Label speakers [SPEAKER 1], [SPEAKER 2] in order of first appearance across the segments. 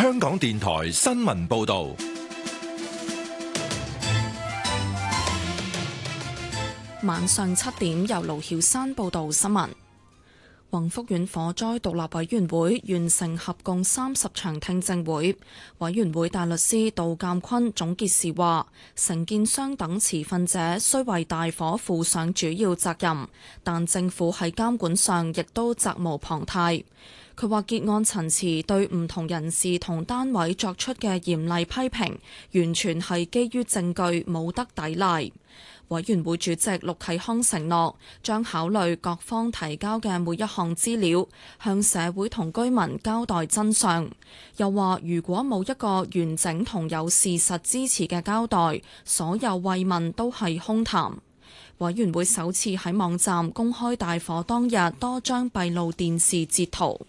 [SPEAKER 1] 香港電台新聞報道。
[SPEAKER 2] 晚上7點，由盧曉珊報道新聞。宏福苑火災獨立委員會完成合共30場聽證會，委員會大律師杜鑑坤總結時話，承建商等持份者須為大火負上主要責任，但政府喺監管上亦都責無旁貸。佢話結案陳詞對唔同人士同單位作出嘅嚴厲批評，完全係基於證據，冇得抵賴。委員會主席陸啟康承諾將考慮各方提交嘅每一項資料，向社會同居民交代真相。又話如果冇一個完整同有事實支持嘅交代，所有慰問都係空談。委員會首次喺網站公開大火當日多張閉路電視截圖。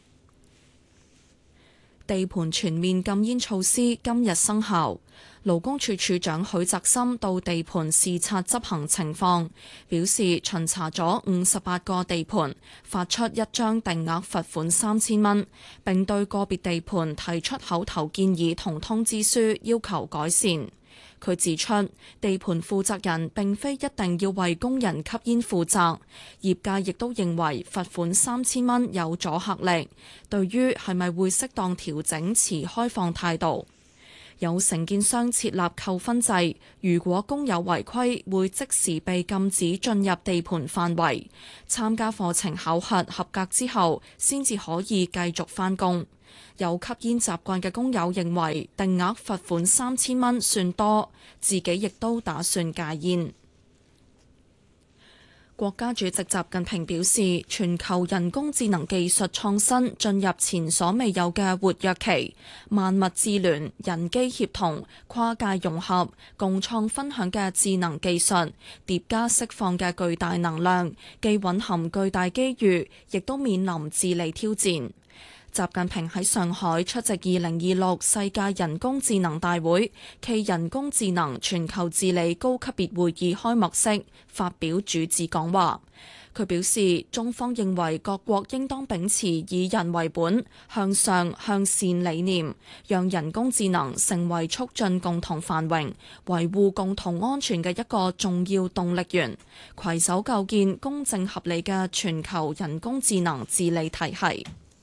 [SPEAKER 2] 地盤全面禁煙措施今日生效。勞工處處長許澤森到地盤視察執行情況，表示巡查咗58個地盤，發出一張定額罰款3000蚊，並對個別地盤提出口頭建議同通知書，要求改善。佢指出，地盤負責人並非一定要為工人吸煙負責，業界亦都認為罰款3000蚊有阻嚇力，對於係咪會適當調整持開放態度。有承建商設立扣分制，如果工友違規，會即時被禁止進入地盤範圍。參加課程考核合格之後，先至可以繼續返工。有吸煙習慣嘅工友認為定額罰款3000蚊算多，自己亦都打算戒煙。國家主席習近平表示，全球人工智能技術創新進入前所未有嘅活躍期，萬物智聯、人機協同、跨界融合、共創分享嘅智能技術疊加釋放嘅巨大能量，既蘊含巨大機遇，亦都面臨智利挑戰。習近平喺上海出席2026世界人工智能大會暨人工智能全球治理高級別會議開幕式發表主旨講話。佢表示，中方認為各國應當秉持以人為本、向上向善理念，讓人工智能成為促進共同繁榮、維護共同安全嘅一個重要動力源，攜手構建公正合理嘅全球人工智能治理體系。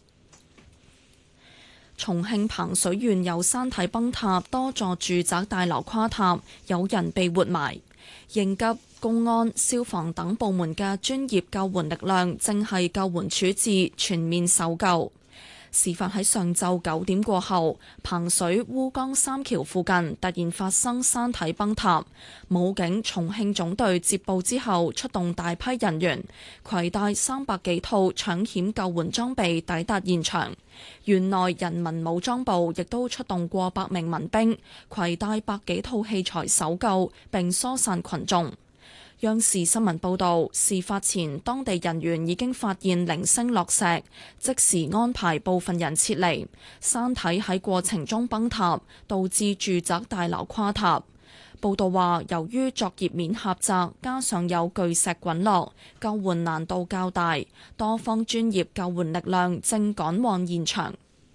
[SPEAKER 2] 重慶彭水縣有山體崩塌，多座住宅大樓垮塌，有人被活埋。應急、公安、消防等部門嘅專業救援力量正係救援處置、全面搜救。事發喺上晝9點過後，彭水烏江三橋附近突然發生山體崩塌，武警重慶總隊接報之後出動大批人員，攜帶300幾套搶險救援裝備抵達現場。縣內人民武裝部亦都出動過百名民兵，攜帶百幾套器材搜救並疏散群眾。央視新聞報導，事發前當地人員已經發現零星落石，即時安排部分人撤離。山體喺過程中崩塌，導致住宅大樓垮塌。報導話，由於作業面狹窄，加上有巨石滾落，救援難度較大，多方專業救援力量正趕往現場。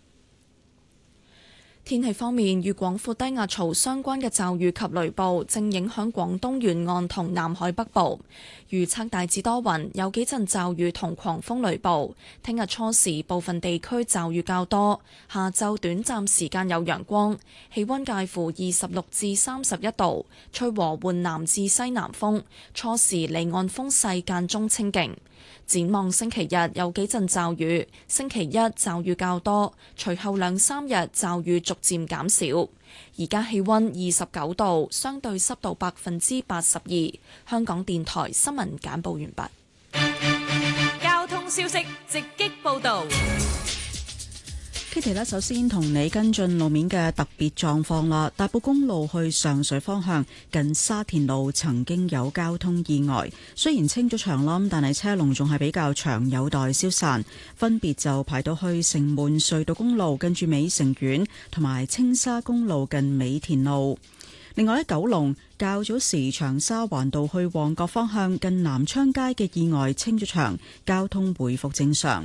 [SPEAKER 2] 天氣方面，與廣闊低壓槽相關嘅驟雨及雷暴正影響廣東沿岸同南海北部。預測大致多雲，有幾陣驟雨同狂風雷暴。聽日初時部分地區驟雨較多，下晝短暫時間有陽光，氣溫介乎26至31度，吹和緩南至西南風，初時離岸風勢間中清勁。展望星期日有幾陣驟雨，星期一驟雨較多，隨後2-3日驟雨逐漸減少。而家氣溫29度，相對濕度82%。香港電台新聞簡報完畢。
[SPEAKER 3] 交通消息直擊報道。
[SPEAKER 4] Kitty 首先同你跟進路面嘅特別狀況啦。大埔公路去上水方向近沙田路曾經有交通意外，雖然清咗場啦，但係車龍仲係比較長，有待消散。分別就排到去城門隧道公路近住美城苑，同埋青沙公路近美田路。另外喺九龍較早時長沙灣道去旺角方向近南昌街嘅意外清咗場，交通回復正常。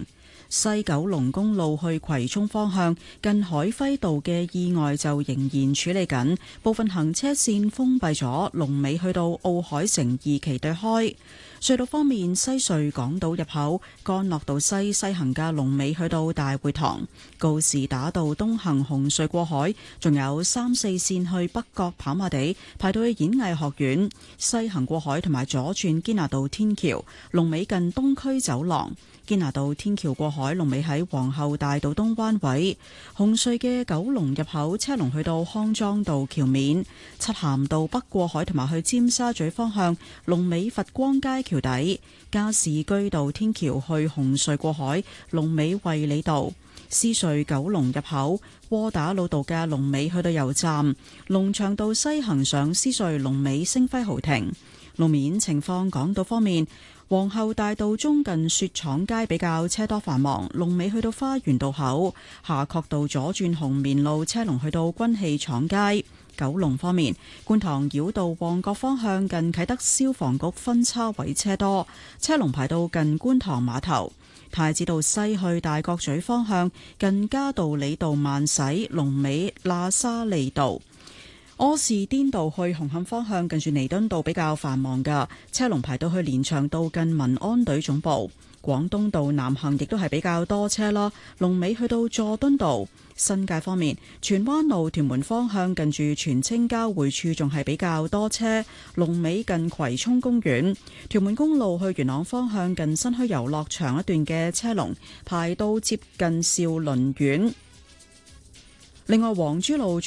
[SPEAKER 4] 西九龍公路去葵涌方向近海輝道嘅意外就仍然處理緊，部分行車線封閉咗，龍尾去到奧海城二期對開。隧道方面，西隧港島入口干諾道西行嘅龍尾去到大會堂，告士打道東行紅隧過海，仲有3、4線去北角跑馬地排到去演藝學院，西行過海同埋左轉堅拿道天橋，龍尾近東區走廊。堅拿道天橋過海龍尾喺皇后大道東灣位，紅隧嘅九龍入口車龍去到康莊道橋面，漆咸道北過海同埋去尖沙咀方向龍尾佛光街橋底，加士居道天橋去紅隧過海龍尾衛理道，獅隧九龍入口窩打老道嘅龍尾去到油站，龍翔道西行上獅隧龍尾星輝豪庭。路面情況，港島方面，皇后大道中近雪廠街比較車多繁忙，龍尾去到花園道口，夏慤道左轉紅棉路車龍去到軍器廠街。九龍方面，觀塘繞道旺角方向近啟德消防局分叉位車多，車龍排到近觀塘碼頭。太子道西去大角咀方向近嘉道理道慢駛，龍尾喇沙利道。柯士甸道去紅磡方向近住彌敦道比較繁忙嘅，車龍排到去連翔道近民安隊總部。廣東道南行亦都係比較多車啦，龍尾去到佐敦道。新界方面，荃灣路屯門方向近住荃青交匯處仲係比較多車，龍尾近葵涌公園。屯門公路去元朗方向近新墟遊樂場一段嘅車龍排到接近兆麟苑。另外，黃珠路